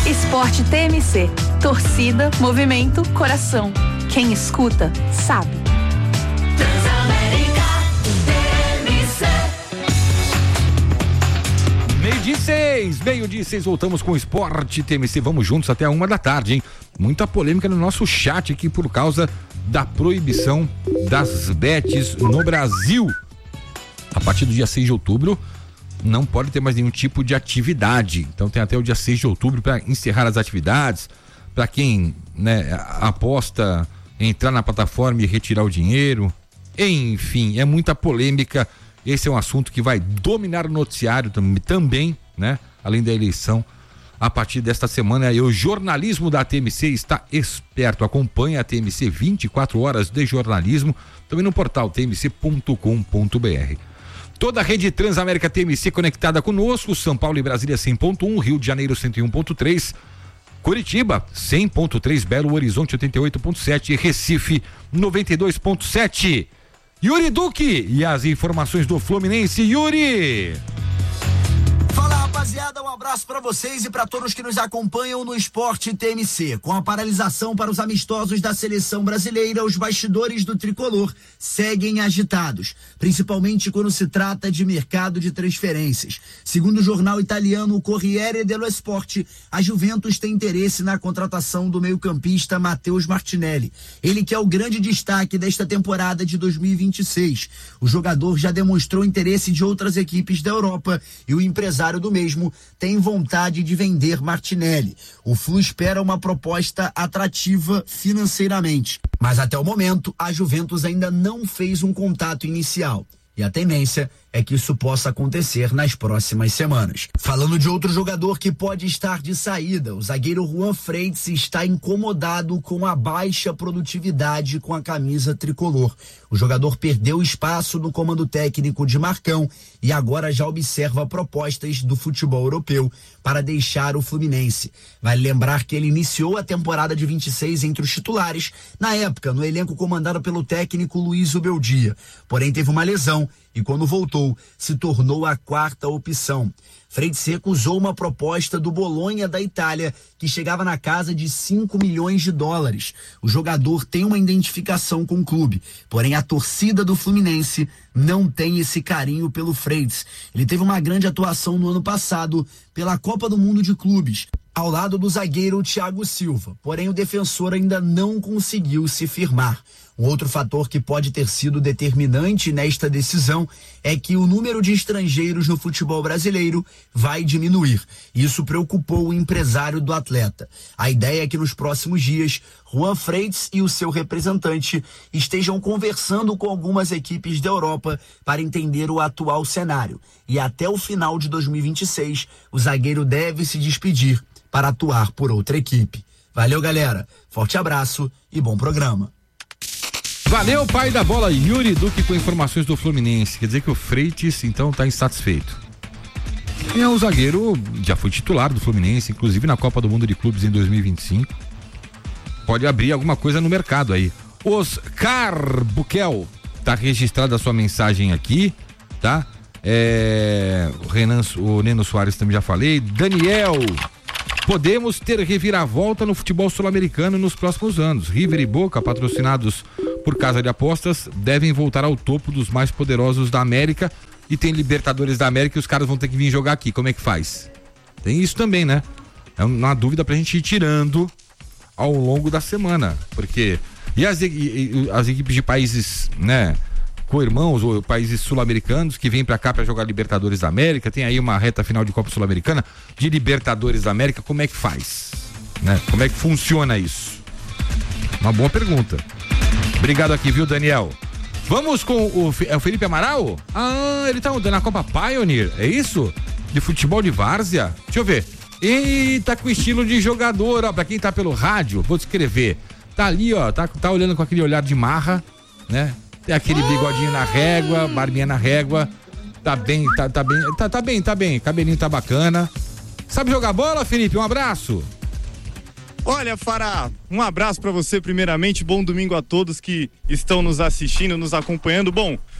Esporte TMC. Torcida, movimento, coração. Quem escuta, sabe. Transamérica TMC. Meio-dia e seis, voltamos com o Esporte TMC. Vamos juntos até 1h, hein? Muita polêmica no nosso chat aqui por causa da proibição das bets no Brasil. A partir do dia 6 de outubro, não pode ter mais nenhum tipo de atividade. Então tem até o dia 6 de outubro para encerrar as atividades. Para quem, né, aposta, entrar na plataforma e retirar o dinheiro. Enfim, é muita polêmica. Esse é um assunto que vai dominar o noticiário também, né? Além da eleição. A partir desta semana, o jornalismo da TMC está esperto. Acompanhe a TMC 24 horas de jornalismo, também no portal tmc.com.br. Toda a rede Transamérica TMC conectada conosco, São Paulo e Brasília 100.1, Rio de Janeiro 101.3, Curitiba 100.3, Belo Horizonte 88.7 e Recife 92.7. Yuri Duque e as informações do Fluminense. Yuri! Fala, rapaziada, um abraço pra vocês e pra todos que nos acompanham no Esporte TMC. Com a paralisação para os amistosos da seleção brasileira, os bastidores do tricolor seguem agitados, principalmente quando se trata de mercado de transferências. Segundo o jornal italiano Corriere dello Sport, a Juventus tem interesse na contratação do meio-campista Matheus Martinelli. Ele que é o grande destaque desta temporada de 2026. O jogador já demonstrou interesse de outras equipes da Europa e o empresário do mesmo tem vontade de vender Martinelli. O Flu espera uma proposta atrativa financeiramente, mas até o momento a Juventus ainda não fez um contato inicial. E a tendência é que isso possa acontecer nas próximas semanas. Falando de outro jogador que pode estar de saída, o zagueiro Juan Freitas está incomodado com a baixa produtividade com a camisa tricolor. O jogador perdeu espaço no comando técnico de Marcão e agora já observa propostas do futebol europeu para deixar o Fluminense. Vale lembrar que ele iniciou a temporada de 26 entre os titulares, na época no elenco comandado pelo técnico Luiz Ubeldia. Porém teve uma lesão e quando voltou, se tornou a quarta opção. Freitas recusou uma proposta do Bolonha da Itália, que chegava na casa de 5 milhões de dólares. O jogador tem uma identificação com o clube, porém a torcida do Fluminense não tem esse carinho pelo Freitas. Ele teve uma grande atuação no ano passado pela Copa do Mundo de Clubes, ao lado do zagueiro Thiago Silva, porém o defensor ainda não conseguiu se firmar. Um outro fator que pode ter sido determinante nesta decisão é que o número de estrangeiros no futebol brasileiro vai diminuir. Isso preocupou o empresário do atleta. A ideia é que nos próximos dias, Juan Freitas e o seu representante estejam conversando com algumas equipes da Europa para entender o atual cenário. E até o final de 2026, o zagueiro deve se despedir para atuar por outra equipe. Valeu, galera. Forte abraço e bom programa. Valeu, pai da bola, Yuri Duque, com informações do Fluminense. Quer dizer que o Freitas, então, tá insatisfeito. E o zagueiro já foi titular do Fluminense, inclusive na Copa do Mundo de Clubes em 2025. Pode abrir alguma coisa no mercado aí. Oscar Buquel, tá registrada a sua mensagem aqui, tá? O Neno Soares também já falei. Daniel, podemos ter reviravolta no futebol sul-americano nos próximos anos. River e Boca, patrocinados por casa de apostas, devem voltar ao topo dos mais poderosos da América, e tem Libertadores da América e os caras vão ter que vir jogar aqui. Como é que faz? Tem isso também, né? É uma dúvida pra gente ir tirando ao longo da semana, porque e as equipes de países, né, co-irmãos ou países sul-americanos que vêm pra cá pra jogar Libertadores da América, tem aí uma reta final de Copa Sul-Americana, de Libertadores da América, como é que faz? Né? Como é que funciona isso? Uma boa pergunta. Obrigado aqui, viu, Daniel? Vamos com o Felipe Amaral? Ah, ele tá na Copa Pioneer, é isso? De futebol de várzea? Deixa eu ver. Eita, com estilo de jogador, ó, pra quem tá pelo rádio, vou descrever. Tá ali, ó, tá olhando com aquele olhar de marra, né? Tem aquele bigodinho na régua, barbinha na régua. Tá bem, tá bem, cabelinho tá bacana. Sabe jogar bola, Felipe? Um abraço. Olha, Fará, um abraço pra você primeiramente, bom domingo a todos que estão nos assistindo, nos acompanhando. Bom,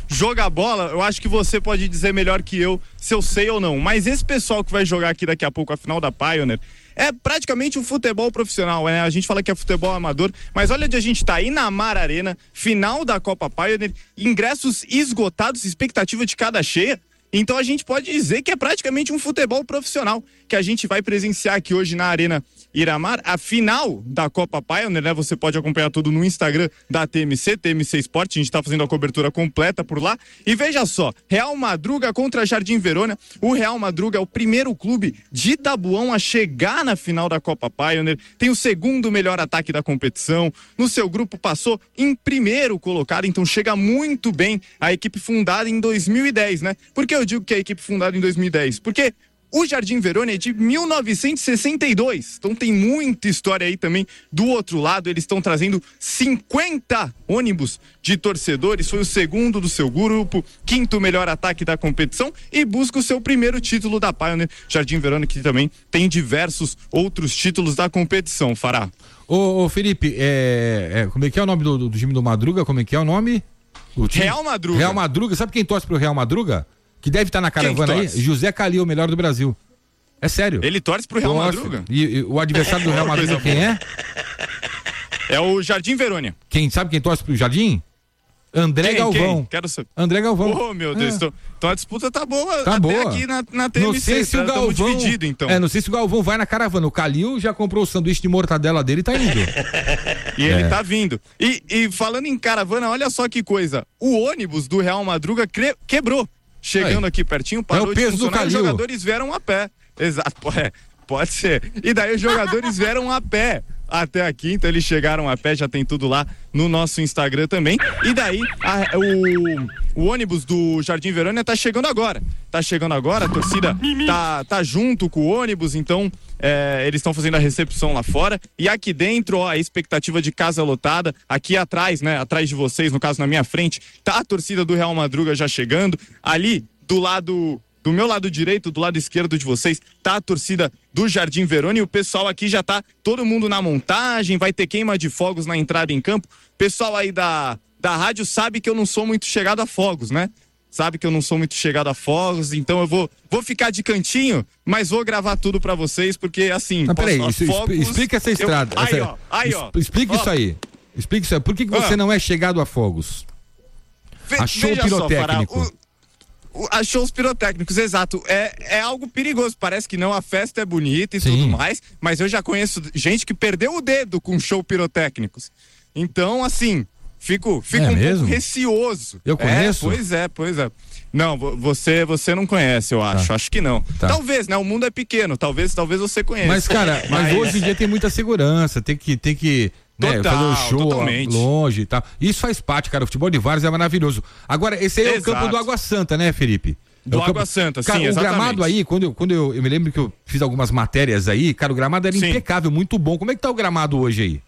jogar bola, eu acho que você pode dizer melhor que eu se eu sei ou não, mas esse pessoal que vai jogar aqui daqui a pouco a final da Pioneer é praticamente um futebol profissional, né? A gente fala que é futebol amador, mas olha onde a gente tá, aí na Mar Arena, final da Copa Pioneer, ingressos esgotados, expectativa de cada cheia. Então a gente pode dizer que é praticamente um futebol profissional que a gente vai presenciar aqui hoje na Arena Iramar, a final da Copa Pioneer, né? Você pode acompanhar tudo no Instagram da TMC Sport, a gente tá fazendo a cobertura completa por lá. E veja só, Real Madruga contra Jardim Verona. O Real Madruga é o primeiro clube de Tabuão a chegar na final da Copa Pioneer, tem o segundo melhor ataque da competição, no seu grupo passou em primeiro colocado, então chega muito bem a equipe fundada em 2010, né? Por que eu digo que é a equipe fundada em 2010? Porque o Jardim Verona é de 1962, então tem muita história aí também. Do outro lado, eles estão trazendo 50 ônibus de torcedores, foi o segundo do seu grupo, quinto melhor ataque da competição e busca o seu primeiro título da Pioneer. Jardim Verona que também tem diversos outros títulos da competição, Fará. Ô Felipe, como é que é o nome do time do Madruga? Como é que é o nome? Real Madruga. Real Madruga, sabe quem torce pro Real Madruga? Que deve estar na caravana aí, José Calil, o melhor do Brasil. É sério. Ele torce pro Real Madruga? E o adversário do Real Madruga quem é? É o Jardim Verona. Sabe quem torce pro Jardim? André Galvão. Quero saber. André Galvão. Oh, meu Deus. Então a disputa tá boa. Tá até boa. Aqui na TMC. Não sei se o Galvão. Dividido, então. Não sei se o Galvão vai na caravana. O Calil já comprou o sanduíche de mortadela dele e tá indo. E ele tá vindo. E falando em caravana, olha só que coisa. O ônibus do Real Madruga quebrou. Chegando aqui pertinho, parou de funcionar, os jogadores vieram a pé. Exato, pode ser. E daí os jogadores vieram a pé até aqui, então eles chegaram a pé, já tem tudo lá no nosso Instagram também. E daí o ônibus do Jardim Verona tá chegando agora. A torcida tá junto com o ônibus, então eles estão fazendo a recepção lá fora. E aqui dentro, a expectativa de casa lotada. Aqui atrás, né, atrás de vocês, no caso na minha frente, tá a torcida do Real Madruga já chegando. Ali do meu lado direito, do lado esquerdo de vocês, tá a torcida do Jardim Verona e o pessoal aqui já tá todo mundo na montagem, vai ter queima de fogos na entrada em campo. Pessoal aí da rádio sabe que eu não sou muito chegado a fogos, né? Sabe que eu não sou muito chegado a fogos, então eu vou ficar de cantinho, mas vou gravar tudo pra vocês, porque assim... Não, peraí, explica essa estrada. Explica isso aí. Explica isso aí. Por que você não é chegado a fogos? Achou pirotécnico. Achou os pirotécnicos, exato. É algo perigoso, parece que não, a festa é bonita e tudo mais, mas eu já conheço gente que perdeu o dedo com show pirotécnicos. Então, assim, fico um pouco receoso. Eu conheço? Pois é. Não, você não conhece, eu acho. Acho que não. Tá. Talvez, né? O mundo é pequeno, talvez você conheça. Mas, cara, mas hoje em dia tem muita segurança, tem que Total, fazer o show totalmente. Longe e tal. Isso faz parte, cara. O futebol de várzea é maravilhoso. Agora, esse aí é o campo do Água Santa, né, Felipe? Do Água Santa, cara, sim, exatamente. O gramado aí, quando eu me lembro que eu fiz algumas matérias aí, cara, o gramado era impecável, muito bom. Como é que tá o gramado hoje aí?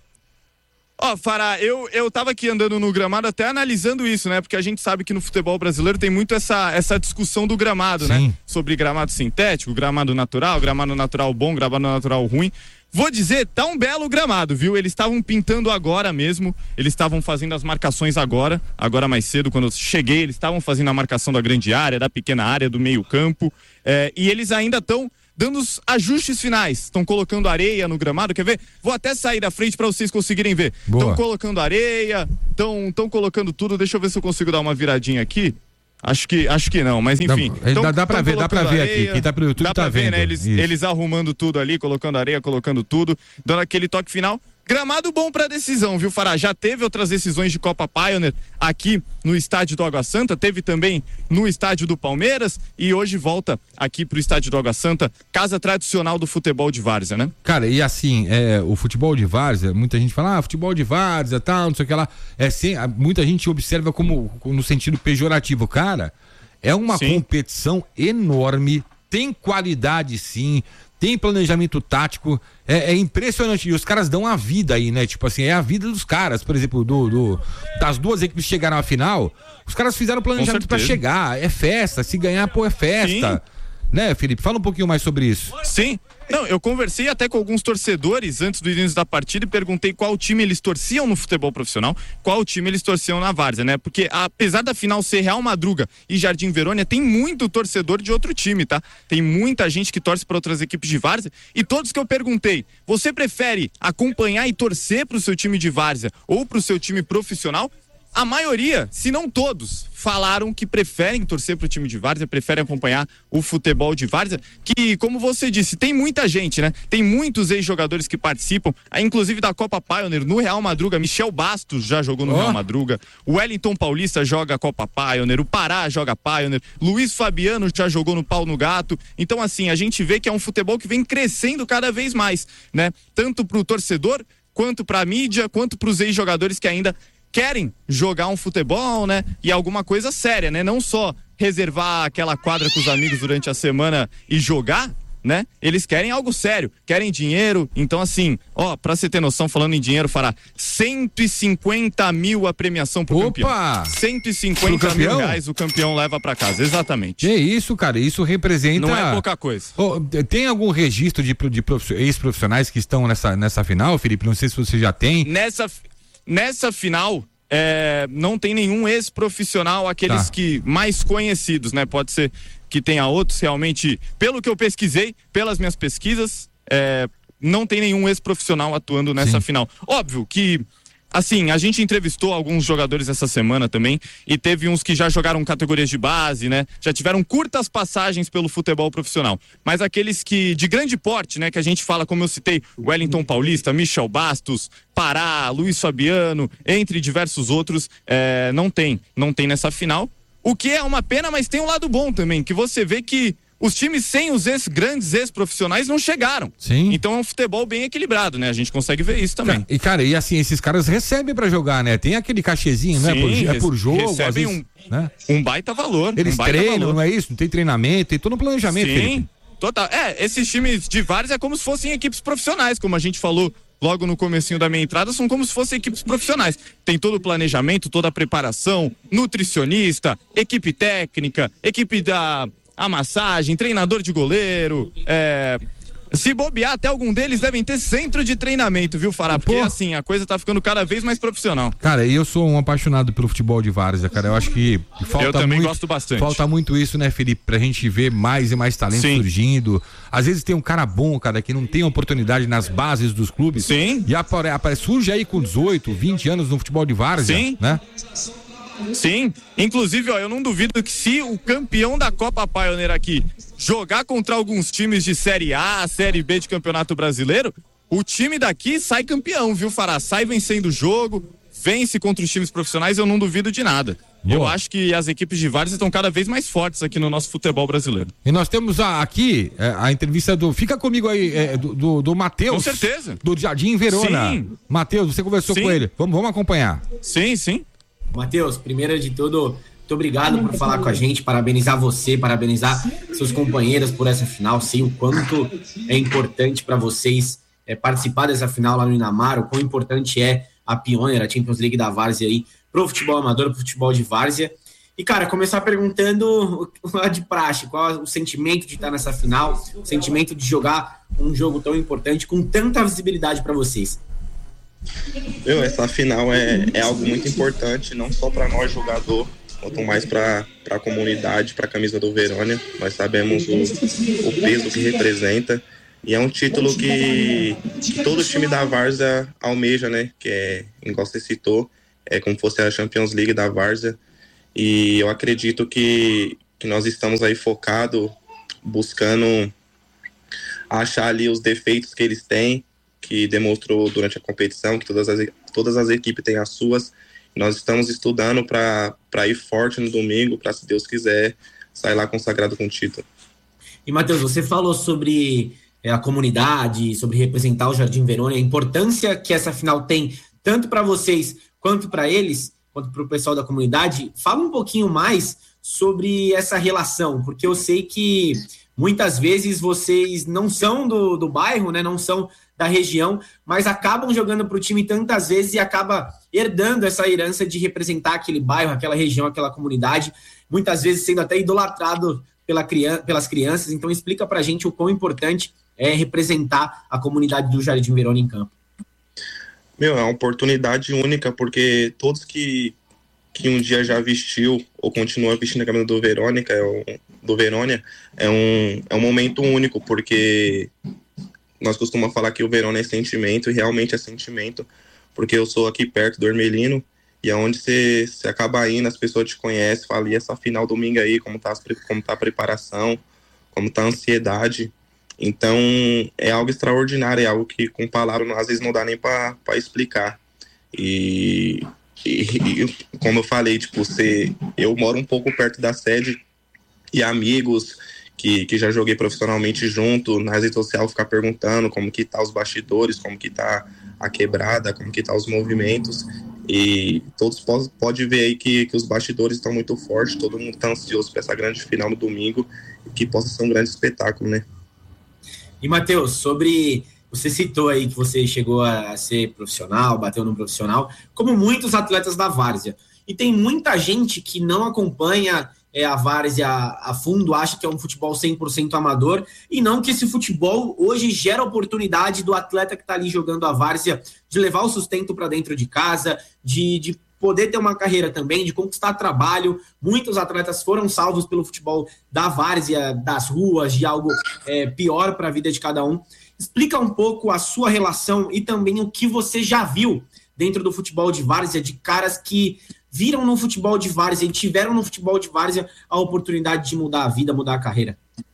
Fará, eu tava aqui andando no gramado até analisando isso, né? Porque a gente sabe que no futebol brasileiro tem muito essa discussão do gramado, né? Sobre gramado sintético, gramado natural bom, gramado natural ruim. Vou dizer, tá um belo gramado, viu? Eles estavam pintando agora mesmo, eles estavam fazendo as marcações agora mais cedo, quando eu cheguei, eles estavam fazendo a marcação da grande área, da pequena área, do meio campo, e eles ainda estão dando os ajustes finais, estão colocando areia no gramado, quer ver? Vou até sair da frente para vocês conseguirem ver. Estão colocando areia, estão colocando tudo, deixa eu ver se eu consigo dar uma viradinha aqui. Acho que não, mas enfim. Dá pra ver aqui. Quem tá pro YouTube dá pra vendo. Ver, né? Eles arrumando tudo ali, colocando areia, colocando tudo, dando aquele toque final. Gramado bom pra decisão, viu, Fará? Já teve outras decisões de Copa Pioneer aqui no estádio do Água Santa, teve também no estádio do Palmeiras e hoje volta aqui pro estádio do Água Santa, casa tradicional do futebol de várzea, né? Cara, e assim, o futebol de várzea, muita gente fala, futebol de várzea, tal, não sei o que lá, muita gente observa como no sentido pejorativo. Cara, é uma competição enorme, tem qualidade sim, tem planejamento tático, é impressionante, e os caras dão a vida aí, né, tipo assim, é a vida dos caras, por exemplo, das duas equipes que chegaram à final, os caras fizeram planejamento pra chegar, é festa, se ganhar, é festa. né, Felipe? Fala um pouquinho mais sobre isso. Sim. Não, eu conversei até com alguns torcedores antes do início da partida e perguntei qual time eles torciam no futebol profissional, qual time eles torciam na várzea, né? Porque apesar da final ser Real Madruga e Jardim Verônia, tem muito torcedor de outro time, tá? Tem muita gente que torce para outras equipes de várzea e todos que eu perguntei, você prefere acompanhar e torcer pro seu time de várzea ou pro seu time profissional? A maioria, se não todos, falaram que preferem torcer pro time de várzea, preferem acompanhar o futebol de várzea, que, como você disse, tem muita gente, né? Tem muitos ex-jogadores que participam, inclusive da Copa Pioneer, no Real Madruga. Michel Bastos já jogou no Real Madruga, o Wellington Paulista joga a Copa Pioneer, o Pará joga Pioneer, Luiz Fabiano já jogou no Pau no Gato. Então, assim, a gente vê que é um futebol que vem crescendo cada vez mais, né? Tanto pro torcedor, quanto pra mídia, quanto pros ex-jogadores que ainda querem jogar um futebol, né? E alguma coisa séria, né? Não só reservar aquela quadra com os amigos durante a semana e jogar, né? Eles querem algo sério, querem dinheiro. Então, assim, pra você ter noção, falando em dinheiro, fará 150 mil a premiação pro campeão. 150 mil reais o campeão leva pra casa, exatamente. Que isso, cara, isso representa... Não é pouca coisa. Tem algum registro de ex-profissionais que estão nessa final, Felipe? Não sei se você já tem. Nessa final, não tem nenhum ex-profissional, aqueles que mais conhecidos, né? Pode ser que tenha outros, realmente, pelo que eu pesquisei, pelas minhas pesquisas, não tem nenhum ex-profissional atuando nessa final. Óbvio que, assim, a gente entrevistou alguns jogadores essa semana também, e teve uns que já jogaram categorias de base, né? Já tiveram curtas passagens pelo futebol profissional. Mas aqueles que, de grande porte, né? Que a gente fala, como eu citei, Wellington Paulista, Michel Bastos, Pará, Luiz Fabiano, entre diversos outros, não tem nessa final. O que é uma pena, mas tem um lado bom também, que você vê que os times sem os grandes ex-profissionais não chegaram. Sim. Então é um futebol bem equilibrado, né? A gente consegue ver isso também. E assim, esses caras recebem pra jogar, né? Tem aquele cachezinho, né? Por jogo. Recebem vezes, né? um baita valor. Eles treinam, não é isso? Não tem treinamento, tem todo um planejamento. Sim, Felipe. Total. Esses times de vários é como se fossem equipes profissionais, como a gente falou logo no comecinho da minha entrada, são como se fossem equipes profissionais. Tem todo o planejamento, toda a preparação, nutricionista, equipe técnica, equipe da massagem, treinador de goleiro, se bobear, até algum deles devem ter centro de treinamento, viu, Fará? Porque assim, a coisa tá ficando cada vez mais profissional. Cara, eu sou um apaixonado pelo futebol de várzea, cara. Eu acho que falta eu também gosto bastante. Falta muito isso, né, Felipe? Pra gente ver mais e mais talentos surgindo. Às vezes tem um cara bom, cara, que não tem oportunidade nas bases dos clubes. Sim. E surge aí com 18, 20 anos no futebol de várzea, né? Sim, inclusive, eu não duvido que se o campeão da Copa Pioneer aqui jogar contra alguns times de Série A, Série B de Campeonato Brasileiro, o time daqui sai campeão, viu, Fará? Sai vencendo o jogo, vence contra os times profissionais, eu não duvido de nada. Boa. Eu acho que as equipes de várzea estão cada vez mais fortes aqui no nosso futebol brasileiro. E nós temos aqui a entrevista fica comigo aí, do Matheus. Com certeza. Do Jardim Verona. Sim. Matheus, você conversou com ele. Vamos acompanhar. Sim. Matheus, primeiro de tudo, muito obrigado por falar com a gente, parabenizar você, parabenizar seus companheiros por essa final. Sei o quanto é importante para vocês participar dessa final lá no Inamar, o quão importante é a Pioneer, a Champions League da várzea aí, pro futebol amador, pro futebol de várzea. E, cara, começar perguntando lá de praxe, qual é o sentimento de estar nessa final, o sentimento de jogar um jogo tão importante com tanta visibilidade para vocês. Essa final é algo muito importante, não só para nós jogador, quanto mais para a comunidade, para a camisa do Verônia. Nós sabemos o peso que representa e é um título que todo time da várzea almeja, né? Que é, igual você citou, é como se fosse a Champions League da várzea. E eu acredito que nós estamos aí focados, buscando achar ali os defeitos que eles têm, que demonstrou durante a competição, que todas as equipes têm as suas. Nós estamos estudando para ir forte no domingo, para, se Deus quiser, sair lá consagrado com o título. E, Matheus, você falou sobre a comunidade, sobre representar o Jardim Verônia, a importância que essa final tem, tanto para vocês, quanto para eles, quanto para o pessoal da comunidade. Fala um pouquinho mais sobre essa relação, porque eu sei que muitas vezes vocês não são do bairro, né, não são da região, mas acabam jogando para o time tantas vezes e acaba herdando essa herança de representar aquele bairro, aquela região, aquela comunidade, muitas vezes sendo até idolatrado pelas crianças. Então explica pra gente o quão importante é representar a comunidade do Jardim Verônia em campo. É uma oportunidade única, porque todos que um dia já vestiu ou continua vestindo a camisa do Verônia, é um momento único, porque nós costumamos falar que o Verônia é sentimento, e realmente é sentimento, porque eu sou aqui perto do Ermelino, e é onde você acaba indo, as pessoas te conhecem, falam, e essa final domingo aí, como tá a preparação, como tá a ansiedade. Então, é algo extraordinário, é algo que com palavras às vezes não dá nem para explicar. E como eu falei, tipo, eu moro um pouco perto da sede, e amigos que já joguei profissionalmente junto, nas redes sociais, ficar perguntando como que tá os bastidores, como que tá a quebrada, como que tá os movimentos, e todos podem ver aí que os bastidores estão muito fortes, todo mundo tá ansioso para essa grande final no domingo, e que possa ser um grande espetáculo, né? E, Matheus, você citou aí que você chegou a ser profissional, bateu no profissional, como muitos atletas da várzea. E tem muita gente que não acompanha a várzea a fundo, acha que é um futebol 100% amador, e não que esse futebol hoje gera oportunidade do atleta que está ali jogando a várzea de levar o sustento para dentro de casa, de poder ter uma carreira também, de conquistar trabalho. Muitos atletas foram salvos pelo futebol da várzea, das ruas, de algo pior para a vida de cada um. Explica um pouco a sua relação e também o que você já viu dentro do futebol de várzea, de caras que viram no futebol de várzea e tiveram no futebol de várzea a oportunidade de mudar a vida, mudar a carreira.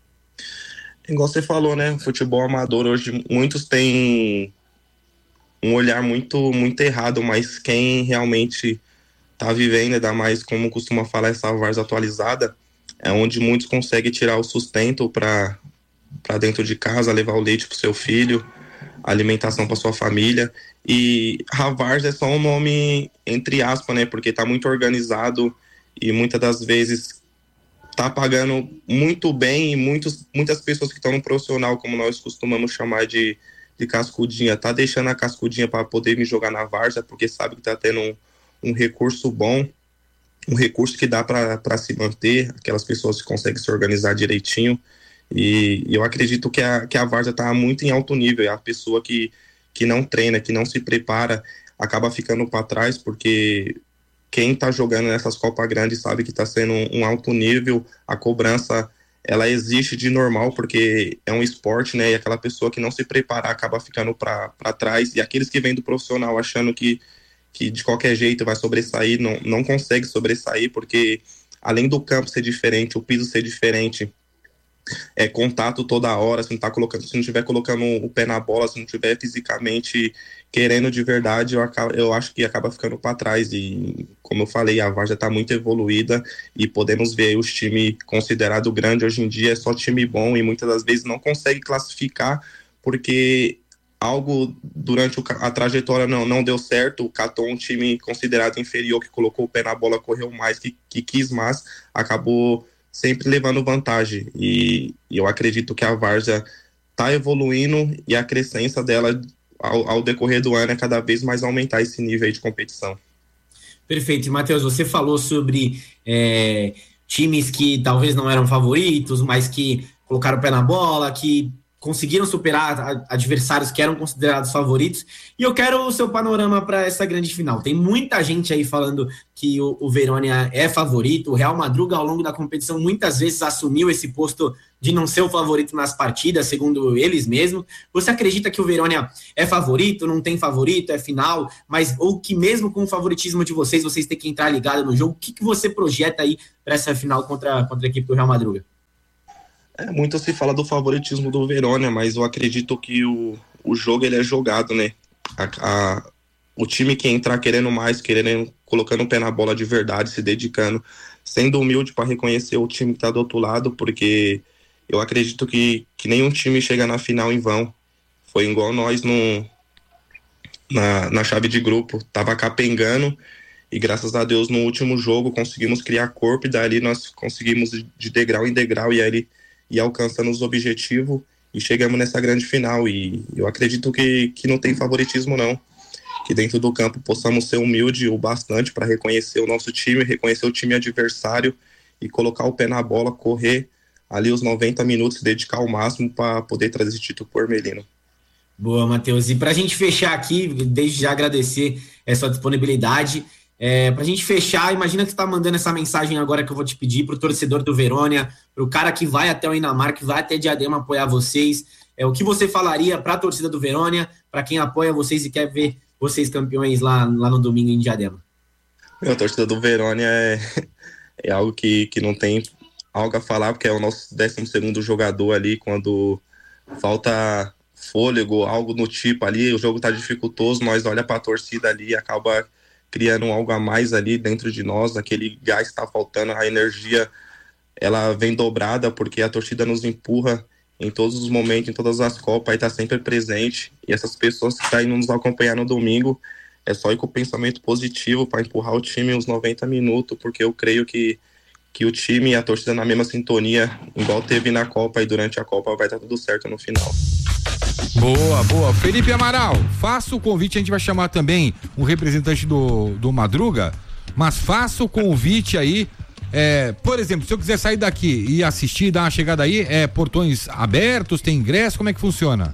Igual você falou, né? Futebol amador hoje, muitos têm um olhar muito, muito errado, mas quem realmente tá vivendo, ainda mais como costuma falar, essa várzea atualizada, é onde muitos conseguem tirar o sustento para dentro de casa, levar o leite pro seu filho, alimentação para sua família. E a várzea é só um nome entre aspas, né? Porque tá muito organizado e muitas das vezes tá pagando muito bem, e muitas pessoas que estão no profissional, como nós costumamos chamar de cascudinha, tá deixando a cascudinha para poder me jogar na várzea, porque sabe que tá tendo um recurso bom, um recurso que dá para se manter, aquelas pessoas que conseguem se organizar direitinho. E eu acredito que a várzea está muito em alto nível. A pessoa que não treina, que não se prepara, acaba ficando para trás, porque quem está jogando nessas Copas Grandes sabe que está sendo um alto nível. A cobrança, ela existe de normal, porque é um esporte, né? E aquela pessoa que não se preparar acaba ficando para trás. E aqueles que vêm do profissional achando que de qualquer jeito vai sobressair, não consegue sobressair, porque além do campo ser diferente, o piso ser diferente, é contato toda hora, se não estiver colocando o pé na bola, se não estiver fisicamente querendo de verdade, eu acho que acaba ficando para trás. E como eu falei, a várzea está muito evoluída e podemos ver aí os times considerados grandes hoje em dia, é só time bom, e muitas das vezes não consegue classificar porque algo durante a trajetória não deu certo, catou um time considerado inferior, que colocou o pé na bola, correu mais, que quis mais, acabou sempre levando vantagem. E eu acredito que a várzea está evoluindo, e a crescência dela ao decorrer do ano é cada vez mais aumentar esse nível aí de competição. Perfeito. E, Matheus, você falou sobre times que talvez não eram favoritos, mas que colocaram o pé na bola, que conseguiram superar adversários que eram considerados favoritos. E eu quero o seu panorama para essa grande final. Tem muita gente aí falando que o Verônia é favorito. O Real Madruga, ao longo da competição, muitas vezes assumiu esse posto de não ser o favorito nas partidas, segundo eles mesmos. Você acredita que o Verônia é favorito, não tem favorito, é final, ou que mesmo com o favoritismo de vocês têm que entrar ligado no jogo? O que você projeta aí para essa final contra a equipe do Real Madruga? Muito se fala do favoritismo do Verônia, mas eu acredito que o jogo ele é jogado, né? O time que entrar querendo mais, colocando o pé na bola de verdade, se dedicando, sendo humilde para reconhecer o time que está do outro lado, porque eu acredito que nenhum time chega na final em vão. Foi igual nós na chave de grupo, tava capengando, e graças a Deus no último jogo conseguimos criar corpo, e dali nós conseguimos de degrau em degrau e alcançando os objetivos, e chegamos nessa grande final. E eu acredito que não tem favoritismo não, que dentro do campo possamos ser humildes o bastante para reconhecer o nosso time, reconhecer o time adversário e colocar o pé na bola, correr ali os 90 minutos, dedicar ao máximo para poder trazer esse título pro Hermelino. Boa, Matheus. E para a gente fechar aqui, desde já agradecer essa disponibilidade. Para a gente fechar, imagina que você está mandando essa mensagem agora que eu vou te pedir para o torcedor do Verônia, para o cara que vai até o Inamar, que vai até Diadema apoiar vocês. O que você falaria para a torcida do Verônia, para quem apoia vocês e quer ver vocês campeões lá no domingo em Diadema? A torcida do Verônia é algo que não tem algo a falar, porque é o nosso 12º jogador ali, quando falta fôlego, algo no tipo ali, o jogo tá dificultoso, nós olha para a torcida ali e acaba criando algo a mais ali dentro de nós, aquele gás que tá faltando, a energia ela vem dobrada, porque a torcida nos empurra em todos os momentos, em todas as Copas, aí tá sempre presente, e essas pessoas que estão indo nos acompanhar no domingo, é só ir com o pensamento positivo para empurrar o time uns 90 minutos, porque eu creio que o time e a torcida na mesma sintonia, igual teve na Copa e durante a Copa, vai estar tudo certo no final. Boa. Felipe Amaral, faça o convite, a gente vai chamar também um representante do Madruga, mas faça o convite aí, por exemplo, se eu quiser sair daqui e assistir, dar uma chegada aí, portões abertos, tem ingresso, como é que funciona?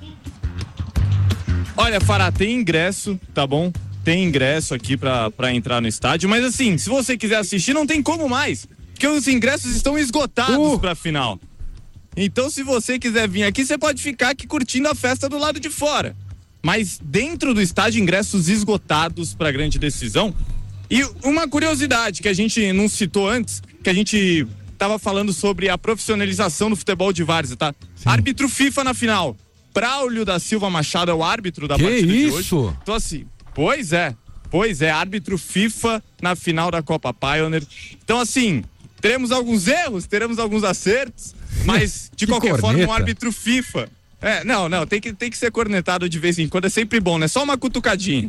Olha, Fará, tem ingresso, tá bom? Tem ingresso aqui pra entrar no estádio, mas assim, se você quiser assistir, não tem como mais, porque os ingressos estão esgotados pra final. Então, se você quiser vir aqui, você pode ficar aqui curtindo a festa do lado de fora. Mas dentro do estádio, ingressos esgotados pra grande decisão. E uma curiosidade que a gente não citou antes, que a gente tava falando sobre a profissionalização do futebol de várzea, tá? Sim. Árbitro FIFA na final. Braulio da Silva Machado é o árbitro da partida de hoje. Então assim, pois é, árbitro FIFA na final da Copa Pioneer. Então assim, teremos alguns erros, teremos alguns acertos, mas de qualquer forma um árbitro FIFA. Não, tem que ser cornetado de vez em quando, é sempre bom, né? Só uma cutucadinha.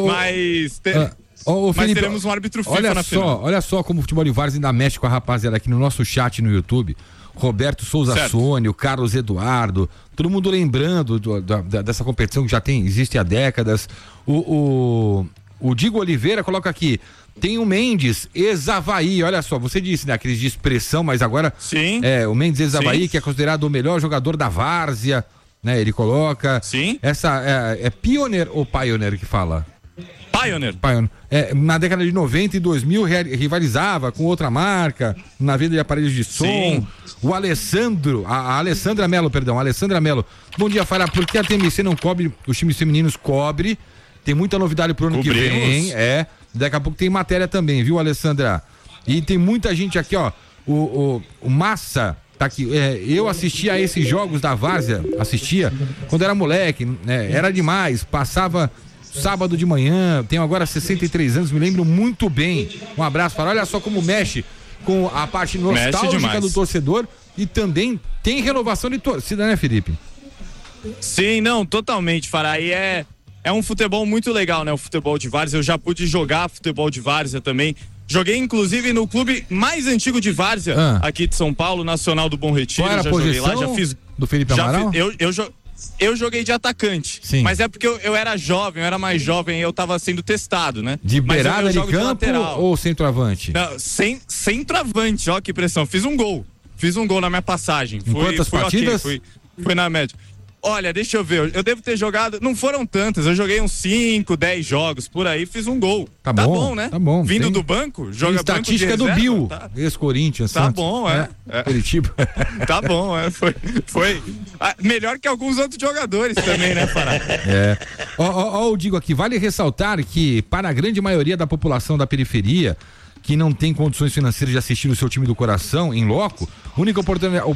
Mas Felipe, teremos um árbitro FIFA na final. Olha só como o futebol de várzea ainda mexe com a rapaziada aqui no nosso chat no YouTube. Roberto Souza Sônia, o Carlos Eduardo, todo mundo lembrando dessa competição que já existe há décadas. O Digo Oliveira coloca aqui, tem o Mendes, ex-Avaí, olha só, você disse, né, aqueles de expressão, mas agora o Mendes ex-Avaí, que é considerado o melhor jogador da várzea, né, ele coloca. Sim. Essa é Pioneer ou Pioneer que fala? Pioneer. Na década de 90 e 2000 rivalizava com outra marca na venda de aparelhos de som. Sim. O Alessandro, a Alessandra Mello. Bom dia, Fará, por que a TMC não cobre, os times femininos cobre? Tem muita novidade pro ano que vem. Daqui a pouco tem matéria também, viu, Alessandra? E tem muita gente aqui, ó. O Massa tá aqui. Eu assistia a esses jogos da várzea, quando era moleque, né? Era demais, passava sábado de manhã, tenho agora 63 anos, me lembro muito bem. Um abraço, Fará. Olha só como mexe com a parte nostálgica do torcedor e também tem renovação de torcida, né, Felipe? Sim, não, totalmente, Fará. E é um futebol muito legal, né? O futebol de várzea. Eu já pude jogar futebol de várzea também. Joguei, inclusive, no clube mais antigo de várzea aqui de São Paulo, Nacional do Bom Retiro. Qual era a posição do Felipe Amaral? Eu joguei de atacante. Sim. Mas é porque eu era jovem, eu era mais jovem e eu tava sendo testado, né? De beirada de campo ou centroavante? Não, centroavante, ó que pressão. Fiz um gol na minha passagem. Quantas partidas? Okay, foi na média. Olha, deixa eu ver, eu devo ter jogado, não foram tantas, eu joguei uns 5, 10 jogos, por aí, fiz um gol. Tá bom, né? Tá bom. Vindo do banco, joga banco de estatística reserva, do Bill, ex-Corinthians. Tá bom, Curitiba. Tá bom, foi melhor que alguns outros jogadores também, né, Fará? Eu digo aqui, vale ressaltar que para a grande maioria da população da periferia, que não tem condições financeiras de assistir o seu time do coração em loco, a única